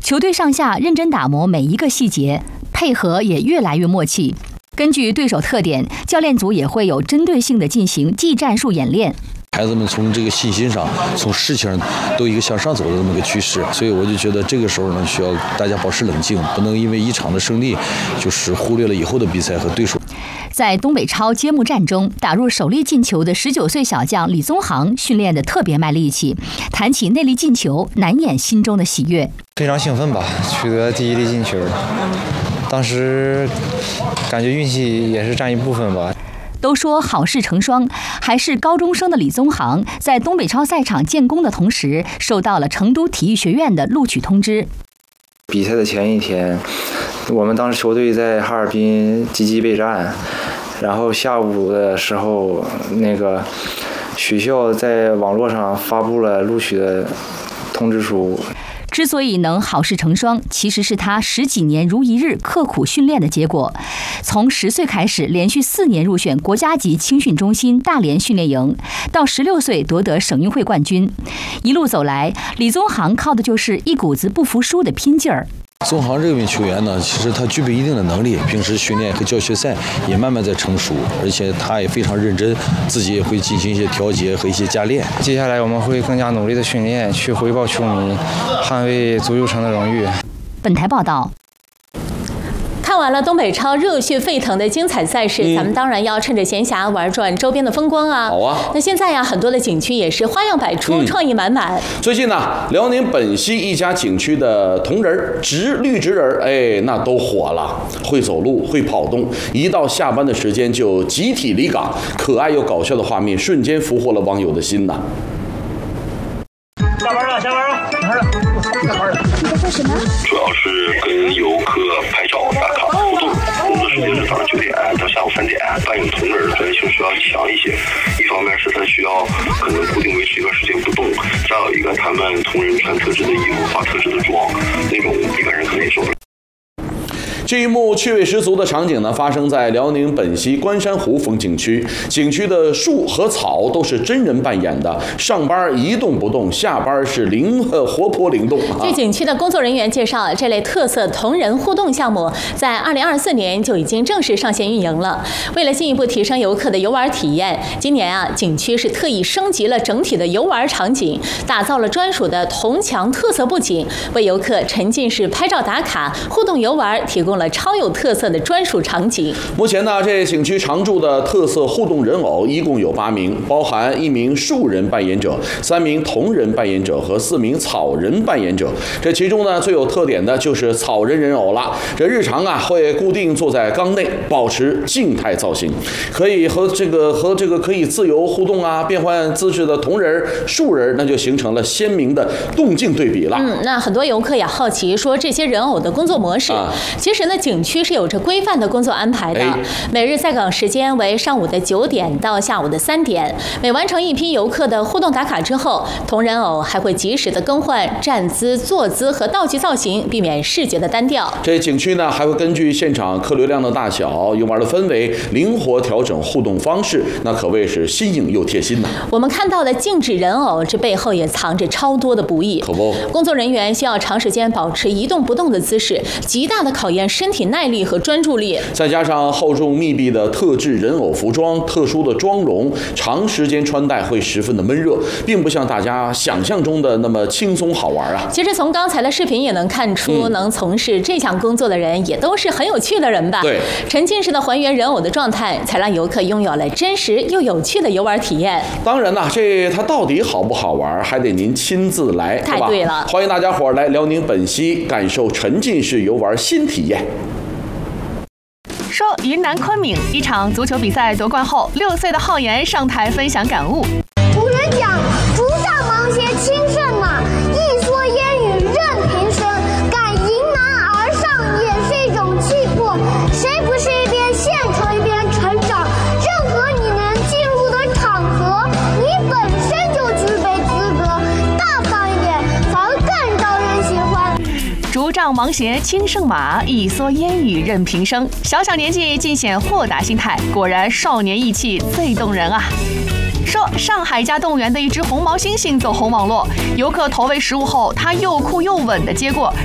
球队上下认真打磨每一个细节，配合也越来越默契。根据对手特点，教练组也会有针对性的进行技战术演练。 孩子们从这个信心上，从士气上都有一个向上走的这么一个趋势，所以我就觉得这个时候呢，需要大家保持冷静，不能因为一场的胜利，就是忽略了以后的比赛和对手。 在东北超揭幕战中，打入首粒进球的19岁小将李宗航训练得特别卖力气，谈起那粒进球，难掩心中的喜悦。 非常兴奋吧，取得第一粒进球，当时感觉运气也是占一部分吧。 都说好事成双，还是高中生的李宗航在东北超赛场建功的同时，收到了成都体育学院的录取通知。 比赛的前一天，我们当时球队在哈尔滨积极备战，然后下午的时候，学校在网络上发布了录取的通知书。 之所以能好事成双，其实是他10几年如一日刻苦训练的结果。从10岁开始，连续4年入选国家级青训中心大连训练营，到16岁夺得省运会冠军。一路走来，李宗航靠的就是一股子不服输的拼劲儿。 宗航这名球员呢，其实他具备一定的能力，平时训练和教学赛也慢慢在成熟，而且他也非常认真，自己也会进行一些调节和一些加练。 接下来我们会更加努力的训练，去回报球迷，捍卫足球城的荣誉。 本台报道。 看完了东北超热血沸腾的精彩赛事，咱们当然要趁着闲暇玩转周边的风光啊！ 好啊！ 那现在呀，很多的景区也是花样百出，创意满满。 最近呢，辽宁本溪一家景区的铜人、绿植人，那都火了，会走路，会跑动，一到下班的时间就集体离岗，可爱又搞笑的画面瞬间俘获了网友的心呐！ 下班了，下班了，下班了。 你在做什么？ 主要是跟游客拍照打卡互动。工作时间是早上9点到下午3点，扮演铜人的专业性需要强一些。一方面是他需要可能固定维持一段时间不动，再有一个他们铜人穿特制的衣服、化特制的妆，那种一般人可能也受不了。 这一幕趣味十足的场景呢，发生在辽宁本溪关山湖风景区。景区的树和草都是真人扮演的，上班一动不动，下班是活泼灵动。 据景区的工作人员介绍，这类特色同人互动项目在2024年就已经正式上线运营了。为了进一步提升游客的游玩体验，今年啊，景区是特意升级了整体的游玩场景，打造了专属的铜墙特色布景，为游客沉浸式拍照打卡、互动游玩提供了超有特色的专属场景。 目前呢，这景区常驻的特色互动人偶一共有8名，包含1名树人扮演者、3名铜人扮演者和4名草人扮演者。这其中呢，最有特点的就是草人人偶了。这日常啊，会固定坐在缸内，保持静态造型，可以和这个可以自由互动啊、变换姿势的铜人、树人，那就形成了鲜明的动静对比了。 那很多游客也好奇说这些人偶的工作模式。其实呢，景区是有着规范的工作安排的，每日在岗时间为上午的9点到下午的3点。每完成一批游客的互动打卡之后，铜人偶还会及时的更换站姿、坐姿和道具造型，避免视觉的单调。 这景区呢，还会根据现场客流量的大小、游玩的氛围，灵活调整互动方式，那可谓是新颖又贴心呢。 我们看到的静止人偶，这背后也藏着超多的不易。 可不， 工作人员需要长时间保持一动不动的姿势，极大的考验身体耐力和专注力， 再加上厚重密闭的特制人偶服装、特殊的妆容，长时间穿戴会十分的闷热，并不像大家想象中的那么轻松好玩啊。 其实从刚才的视频也能看出，能从事这项工作的人也都是很有趣的人吧？ 对， 沉浸式的还原人偶的状态，才让游客拥有了真实又有趣的游玩体验。 当然啦，这它到底好不好玩，还得您亲自来， 太对了。 欢迎大家伙来辽宁本溪感受沉浸式游玩新体验。 说云南昆明一场足球比赛夺冠后，6岁的浩然上台分享感悟。 古人讲，竹杖芒鞋轻胜马，一蓑烟雨任平生。敢迎难而上也是一种气魄。谁不是一边献丑一边成长？任何你能进入的场合，你本身就具备资格。大方一点，才会更招人喜欢。 竹杖芒鞋轻胜马，一蓑烟雨任平生。小小年纪尽显豁达心态，果然少年意气最动人啊！说上海一家动物园的一只红毛猩猩走红网络，游客投喂食物后，它又酷又稳地接过，